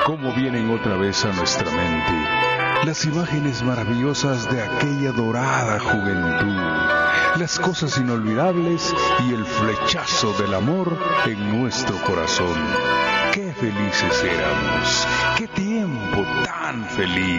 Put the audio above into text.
cómo vienen otra vez a nuestra mente las imágenes maravillosas de aquella dorada juventud, las cosas inolvidables y el flechazo del amor en nuestro corazón. ¡Qué felices éramos! ¡Qué tiempo tan feliz!